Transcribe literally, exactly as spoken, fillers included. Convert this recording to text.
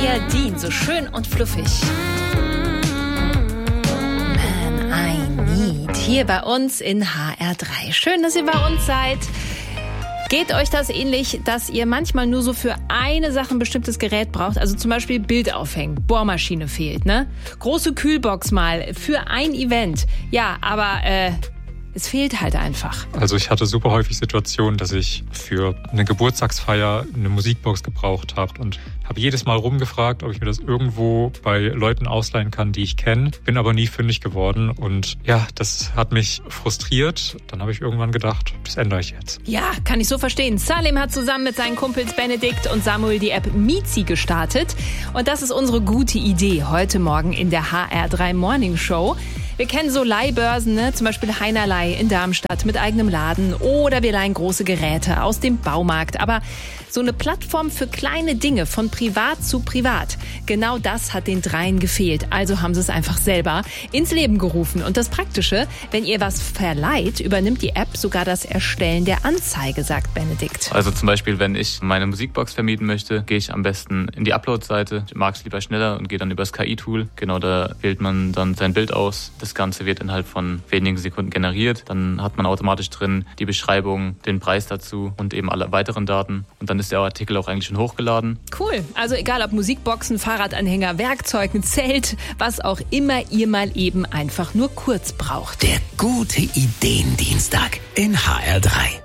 Claudia Dean, so schön und fluffig. Man, I need. Hier bei uns in H R drei. Schön, dass ihr bei uns seid. Geht euch das ähnlich, dass ihr manchmal nur so für eine Sache ein bestimmtes Gerät braucht? Also zum Beispiel Bild aufhängen, Bohrmaschine fehlt, ne? Große Kühlbox mal für ein Event. Ja, aber äh, es fehlt halt einfach. Also ich hatte super häufig Situationen, dass ich für eine Geburtstagsfeier eine Musikbox gebraucht habe und habe jedes Mal rumgefragt, ob ich mir das irgendwo bei Leuten ausleihen kann, die ich kenne. Bin aber nie fündig geworden und ja, das hat mich frustriert. Dann habe ich irgendwann gedacht, das ändere ich jetzt. Ja, kann ich so verstehen. Salim hat zusammen mit seinen Kumpels Benedikt und Samuel die App Mizi gestartet. Und das ist unsere gute Idee heute Morgen in der H R drei Morning Show. Wir kennen so Leihbörsen, ne? Zum Beispiel Heinerlei in Darmstadt mit eigenem Laden oder wir leihen große Geräte aus dem Baumarkt. Aber so eine Plattform für kleine Dinge von privat zu privat, genau das hat den dreien gefehlt. Also haben sie es einfach selber ins Leben gerufen. Und das Praktische, wenn ihr was verleiht, übernimmt die App sogar das Erstellen der Anzeige, sagt Benedikt. Also zum Beispiel, wenn ich meine Musikbox vermieten möchte, gehe ich am besten in die Upload-Seite. Ich mag es lieber schneller und gehe dann über das K I-Tool. Genau, da wählt man dann sein Bild aus. Das Ganze wird innerhalb von wenigen Sekunden generiert. Dann hat man automatisch drin die Beschreibung, den Preis dazu und eben alle weiteren Daten. Und dann ist der Artikel auch eigentlich schon hochgeladen. Cool. Also egal ob Musikboxen, Fahrradanhänger, Werkzeug, ein Zelt, was auch immer ihr mal eben einfach nur kurz braucht. Der gute Ideendienstag in H R drei.